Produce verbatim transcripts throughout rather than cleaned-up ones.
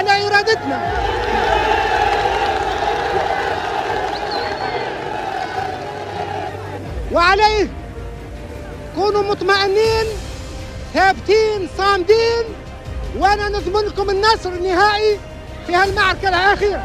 على إرادتنا. وعليه كونوا مطمئنين ثابتين صامدين، وأنا نضمن لكم النصر النهائي في هالمعركة الأخيرة.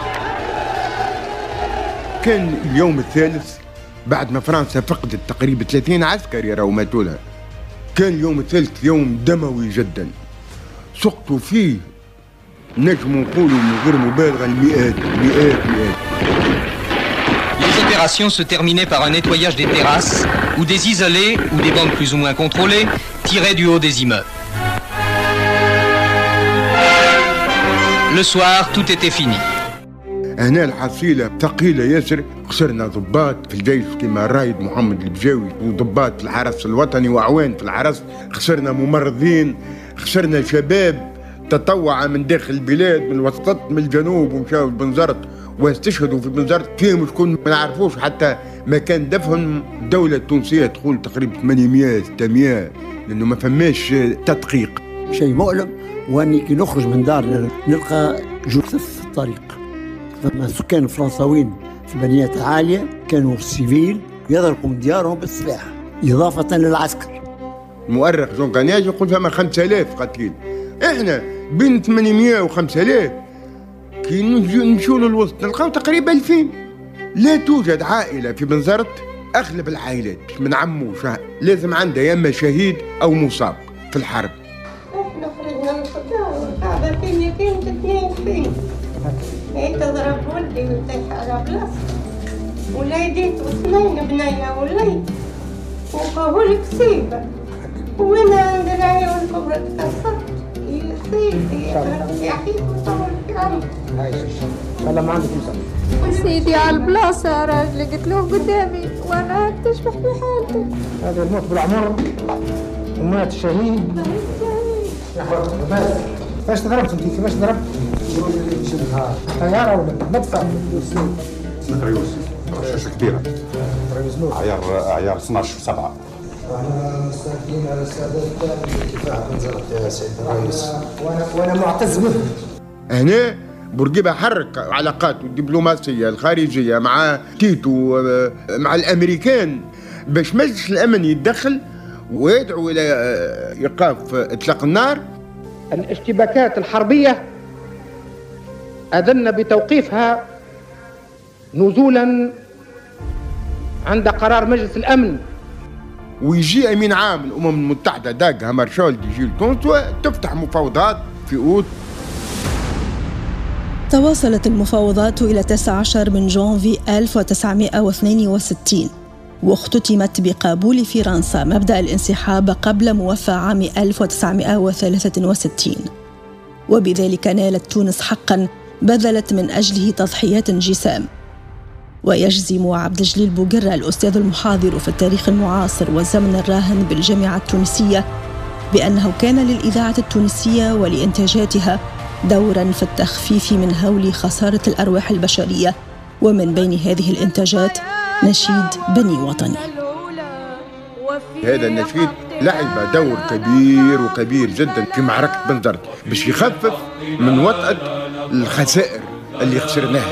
كان اليوم الثالث بعد ما فرنسا فقدت تقريبا ثلاثين عسكري راهو ماتوا لها. كان اليوم الثالث يوم دموي جدا، سقطوا فيه نجم نقولوا من غير مبالغه المئات مئات مئات. Les opérations se terminaient par un nettoyage des terrasses où des isolés ou des bandes plus ou moins contrôlées tiraient du haut des immeubles. Le soir, tout était fini. هنا الحصيلة ثقيلة ياسر، خسرنا ضباط في الجيش كما الرايد محمد البجاوي وضباط في الحرس الوطني وأعوان في الحرس، خسرنا ممرضين، خسرنا شباب تطوع من داخل البلاد من الوسط من الجنوب ومشاو لبنزرت واستشهدوا في بنزرت، فيهم شكون ما نعرفوش حتى مكان دفنهم. الدولة التونسية تقول تقريبا ثمانمئة ستمئة، لأنه ما فماش تدقيق. شيء مؤلم، واني كي نخرج من دار نلقى جثث في الطريق. فما السكان الفرنساويين في البنيات العالية كانوا سيفيل يضربوا من ديارهم بالسلاح إضافة للعسكر. المؤرخ جون كانياج يقول فما خمسة آلاف قتيل، احنا بين ثمانمئة وخمسة آلاف كي نمشوا للوسط نلقاو تقريبا ألفين. لا توجد عائلة في بنزرت، أغلب العائلات من عمو شهر لازم عندها يا إما شهيد أو مصاب في الحرب. احنا خرجنا من الدار قاعدة فيني كانت اثنين فين هي تضرب ولدي وتايح على بلاصتي، وليديت اثنين بنية وليد وقاول كسيبة، وانا دراية والكبرى تكسرت. يا سيدي يا حبيبي وطول في عمرك. والله ما عندك مساعدة. سيدي على البلاصة يا راجلي، قلت له قدامي وانا تشبح في حالتك. هذا الموت بالعمر ومات الشهيد. بس كيفاش ضربت انت؟ كيفاش ضربت؟ طيارة ولا مدفع؟ متريوس رشاشة كبيرة، عيار عيار اثناش وسبعة. واحنا مستعدين على استعداد كامل لكفاح بنزرت يا سيد الرئيس، وانا وانا معتز به. هنا بورقيبة حرك علاقاته الدبلوماسية الخارجية مع تيتو مع الأمريكان باش مجلس الأمن يتدخل ويدعو إلى إيقاف إطلاق النار. الاشتباكات الحربية أذن بتوقيفها نزولا عند قرار مجلس الأمن. ويجي أمين عام الأمم المتحدة داغ هامارشولد يجي لتونس وتفتح مفاوضات في أوت. تواصلت المفاوضات إلى تسعة عشر من جانفي ألف وتسعمئة واثنين وستين، واختتمت بقبول فرنسا مبدأ الانسحاب قبل موافاة عام ألف وتسعمئة وثلاثة وستين، وبذلك نالت تونس حقاً بذلت من أجله تضحيات جسام. ويجزم عبد الجليل بوقرة الأستاذ المحاضر في التاريخ المعاصر والزمن الراهن بالجامعة التونسية بأنه كان للإذاعة التونسية ولإنتاجاتها دوراً في التخفيف من هول خسارة الأرواح البشرية، ومن بين هذه الإنتاجات نشيد بني وطني. هذا النشيد لعب دور كبير وكبير جدا في معركة بنزرت باش يخفف من وطأة الخسائر اللي خسرناها.